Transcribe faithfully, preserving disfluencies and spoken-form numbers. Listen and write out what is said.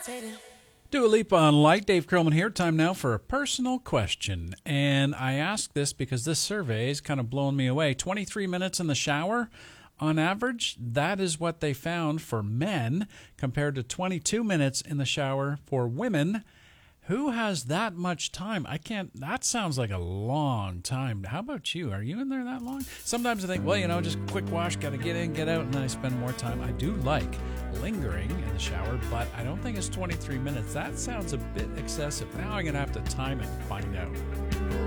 Dua Lipa on Light. Dave Curlman here. Time now for a personal question. And I ask this because this survey is kind of blowing me away. twenty-three minutes in the shower on average, that is what they found for men compared to twenty-two minutes in the shower for women. Who has that much time? I can't, that sounds like a long time. How about you? Are you in there that long? Sometimes I think, well, you know, just quick wash, got to get in, get out, and then I spend more time. I do like lingering in the shower, but I don't think it's twenty-three minutes. That sounds a bit excessive. Now I'm going to have to time it and find out.